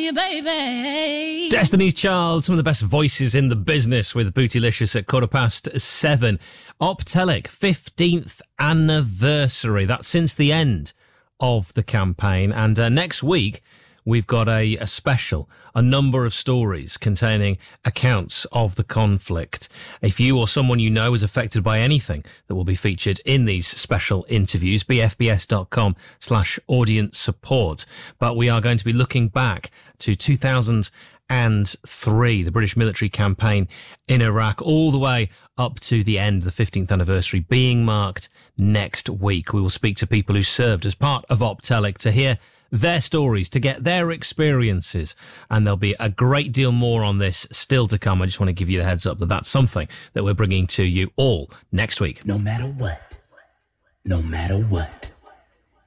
you, baby. Destiny's Child, some of the best voices in the business with Bootylicious at 7:15. Optelic, 15th anniversary. That's since the end of the campaign. And next week, we've got a special, a number of stories containing accounts of the conflict. If you or someone you know is affected by anything that will be featured in these special interviews, bfbs.com/audience support. But we are going to be looking back to 2003, the British military campaign in Iraq, all the way up to the end, the 15th anniversary being marked next week. We will speak to people who served as part of Optelic to hear their stories, to get their experiences, and there'll be a great deal more on this still to come. I just want to give you the heads up that that's something that we're bringing to you all next week. No matter what. No matter what.